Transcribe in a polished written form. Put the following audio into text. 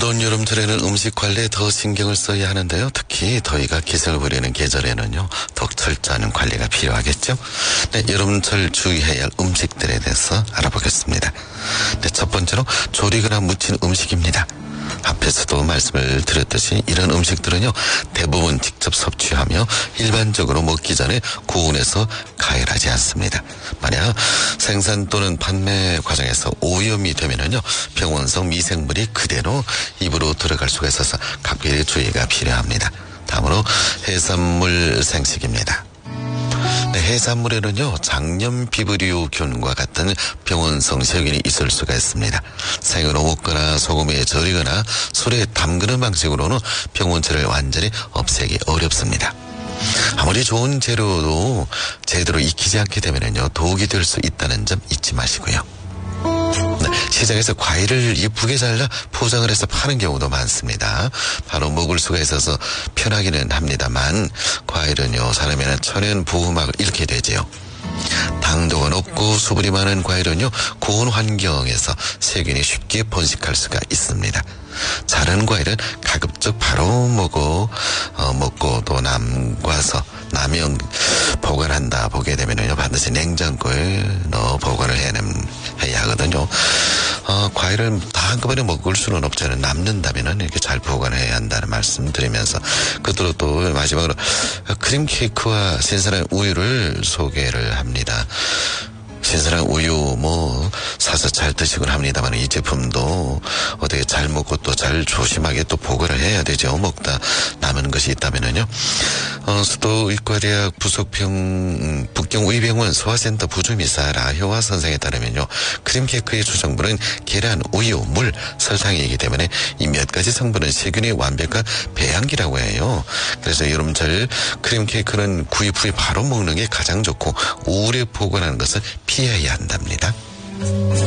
뜨거운 여름철에는 음식 관리에 더 신경을 써야 하는데요. 특히 더위가 기승을 부리는 계절에는요, 더욱 철저한 관리가 필요하겠죠. 네, 여름철 주의해야 할 음식들에 대해서 알아보겠습니다. 네, 첫 번째로 조리거나 무친 음식입니다. 앞에서도 말씀을 드렸듯이 이런 음식들은요, 대부분 직접 섭취하며 일반적으로 먹기 전에 고온에서 가열하지 않습니다. 만약 생산 또는 판매 과정에서 오염이 되면은요, 병원성 미생물이 그대로 입으로 들어갈 수가 있어서 각별히 주의가 필요합니다. 다음으로 해산물 생식입니다. 네, 해산물에는요, 장염 비브리오균과 같은 병원성 세균이 있을 수가 있습니다. 생으로 먹거나 소금에 절이거나 술에 담그는 방식으로는 병원체를 완전히 없애기 어렵습니다. 아무리 좋은 재료도 제대로 익히지 않게 되면요, 독이 될 수 있다는 점 잊지 마시고요. 네, 시장에서 과일을 이쁘게 잘라 포장을 해서 파는 경우도 많습니다. 바로 먹을 수가 있어서 편하기는 합니다만, 과일은요, 사람에는 천연 보호막을 잃게 되지요. 당도가 높고 수분이 많은 과일은요, 고온 환경에서 세균이 쉽게 번식할 수가 있습니다. 자른 과일은 가급적 바로 먹고 또 남용 보관한다 보게 되면요, 반드시 냉장고에 넣어 보관을 해야 하거든요. 과일을 다 한꺼번에 먹을 수는 없잖아요. 남는다면은 이렇게 잘 보관해야 한다는 말씀 드리면서, 끝으로 또 마지막으로 크림 케이크와 신선한 우유를 소개를 합니다. 신선한 우유 사서 잘 드시곤 합니다만, 이 제품도 어떻게 잘 먹고 또 잘 조심하게 또 보관을 해야 되죠. 먹다 남은 것이 있다면은요. 수도의과대학 북경의병원 소아센터 부주미사 라효화 선생에 따르면요, 크림 케이크의 주성분은 계란, 우유, 물, 설탕이기 때문에 이 몇 가지 성분은 세균의 완벽한 배양기라고 해요. 그래서 여름철 크림 케이크는 구입 후에 바로 먹는 게 가장 좋고, 오래 보관하는 것은 피해야 한답니다.